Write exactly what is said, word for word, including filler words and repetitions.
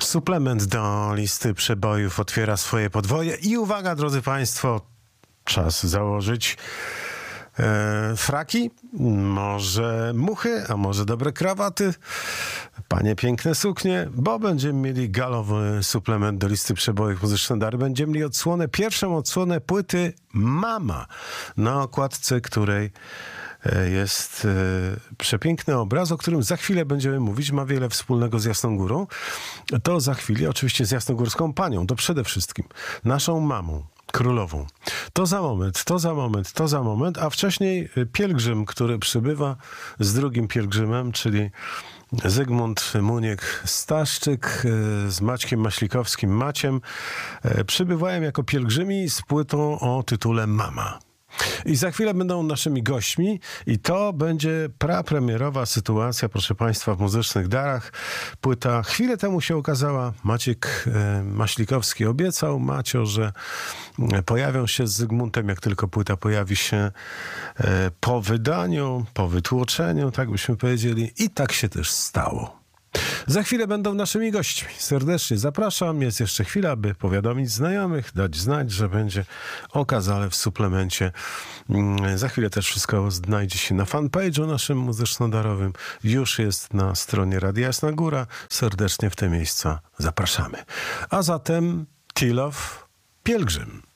Suplement do listy przebojów otwiera swoje podwoje i uwaga, drodzy Państwo, czas założyć e, fraki, może muchy, a może dobre krawaty, panie piękne suknie, bo będziemy mieli galowy suplement do listy przebojów muzyczne dary. Będziemy mieli odsłonę, pierwszą odsłonę płyty Mama, na okładce której jest e, przepiękny obraz, o którym za chwilę będziemy mówić. Ma wiele wspólnego z Jasną Górą. To za chwilę, oczywiście z Jasnogórską Panią, to przede wszystkim naszą mamą, królową. To za moment, to za moment, to za moment, a wcześniej pielgrzym, który przybywa z drugim pielgrzymem, czyli Zygmunt Muniek-Staszczyk z Maćkiem Maślikowskim, Maciem, przybywają jako pielgrzymi z płytą o tytule Mama. I za chwilę będą naszymi gośćmi i to będzie prapremierowa sytuacja, proszę Państwa, w muzycznych darach. Płyta chwilę temu się ukazała. Maciek e, Maślikowski obiecał, Macio, że pojawią się z Zygmuntem, jak tylko płyta pojawi się e, po wydaniu, po wytłoczeniu, tak byśmy powiedzieli. I tak się też stało. Za chwilę będą naszymi gośćmi. Serdecznie zapraszam. Jest jeszcze chwila, by powiadomić znajomych, dać znać, że będzie okazale w suplemencie. Za chwilę też wszystko znajdzie się na fanpage'u naszym muzyczno-darowym. Już jest na stronie Radia Jasna Góra. Serdecznie w te miejsca zapraszamy. A zatem Tilow, Pielgrzym.